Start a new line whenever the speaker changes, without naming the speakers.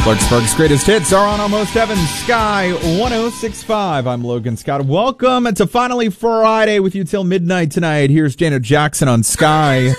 Clarksburg's greatest hits are on Almost Heaven, Sky 106.5. I'm Logan Scott. Welcome to Finally Friday with you till midnight tonight. Here's Janet Jackson on Sky.